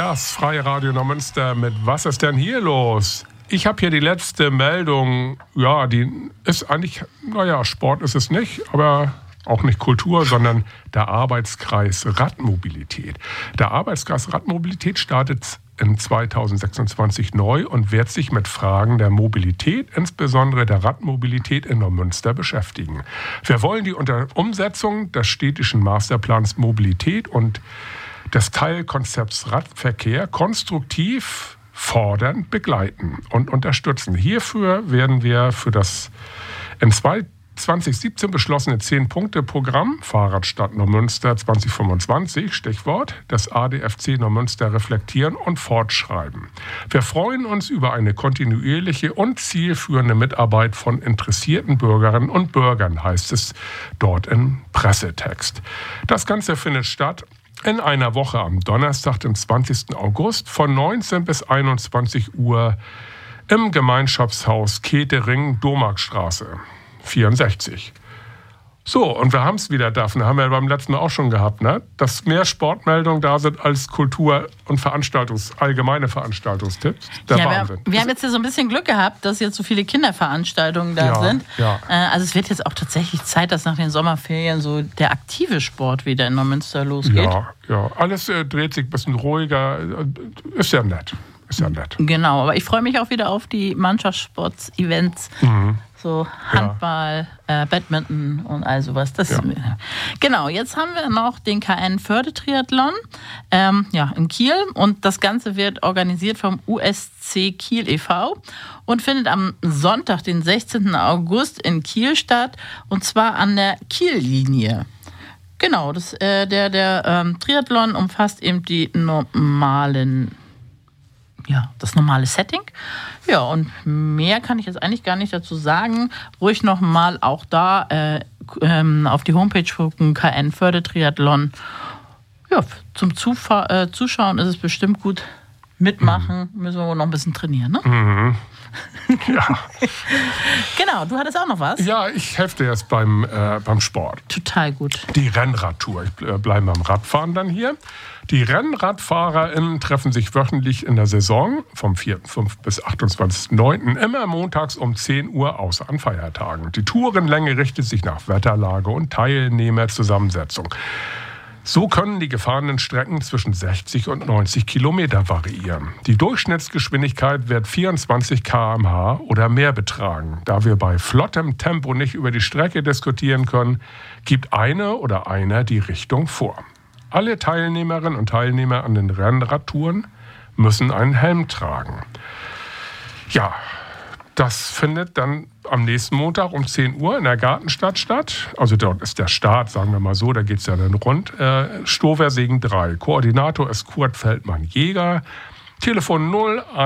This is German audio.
Das Freie Radio Neumünster mit Was ist denn hier los? Ich habe hier die letzte Meldung. Ja, die ist eigentlich, Sport ist es nicht, aber auch nicht Kultur, sondern der Arbeitskreis Radmobilität. Der Arbeitskreis Radmobilität startet in 2026 neu und wird sich mit Fragen der Mobilität, insbesondere der Radmobilität in Neumünster, beschäftigen. Wir wollen die Umsetzung des städtischen Masterplans Mobilität und des Teilkonzepts Radverkehr konstruktiv fordernd begleiten und unterstützen. Hierfür werden wir für das in 2017 beschlossene 10-Punkte-Programm Fahrradstadt Neumünster 2025, Stichwort, das ADFC Neumünster reflektieren und fortschreiben. Wir freuen uns über eine kontinuierliche und zielführende Mitarbeit von interessierten Bürgerinnen und Bürgern, heißt es dort im Pressetext. Das Ganze findet statt in einer Woche am Donnerstag, dem 20. August von 19 bis 21 Uhr im Gemeinschaftshaus Ketering, Domarkstraße 64. So, und wir haben es wieder, Daphne, haben wir beim letzten Mal auch schon gehabt, ne? Dass mehr Sportmeldungen da sind als Kultur- und allgemeine Veranstaltungstipps. Der Wahnsinn. Wir haben jetzt hier so ein bisschen Glück gehabt, dass jetzt so viele Kinderveranstaltungen da sind. Ja. Also es wird jetzt auch tatsächlich Zeit, dass nach den Sommerferien so der aktive Sport wieder in Neumünster losgeht. Ja. Alles dreht sich ein bisschen ruhiger. Ist ja nett. Genau, aber ich freue mich auch wieder auf die Mannschaftssports-Events. So Handball, Badminton und all sowas. Genau, jetzt haben wir noch den KN-Fördetriathlon in Kiel. Und das Ganze wird organisiert vom USC Kiel e.V. und findet am Sonntag, den 16. August in Kiel statt. Und zwar an der Kiellinie. Genau, der Triathlon umfasst eben das normale Setting. Ja, und mehr kann ich jetzt eigentlich gar nicht dazu sagen. Ruhig nochmal auch da auf die Homepage gucken, KN Fördertriathlon. Ja, zum Zuschauen ist es bestimmt gut. Mitmachen, müssen wir wohl noch ein bisschen trainieren, ne? Ja. Genau, du hattest auch noch was? Ja, ich helfe dir jetzt beim Sport. Total gut. Die Rennradtour. Ich bleibe beim Radfahren dann hier. Die RennradfahrerInnen treffen sich wöchentlich in der Saison vom 4.5. bis 28.9. immer montags um 10 Uhr außer an Feiertagen. Die Tourenlänge richtet sich nach Wetterlage und Teilnehmerzusammensetzung. So können die gefahrenen Strecken zwischen 60 und 90 Kilometer variieren. Die Durchschnittsgeschwindigkeit wird 24 km/h oder mehr betragen. Da wir bei flottem Tempo nicht über die Strecke diskutieren können, gibt eine oder einer die Richtung vor. Alle Teilnehmerinnen und Teilnehmer an den Rennradtouren müssen einen Helm tragen. Ja, das findet dann am nächsten Montag um 10 Uhr in der Gartenstadt statt. Also dort ist der Start, sagen wir mal so, da geht es ja dann rund. Stoversegen 3. Koordinator ist Kurt Feldmann-Jäger. Telefon 0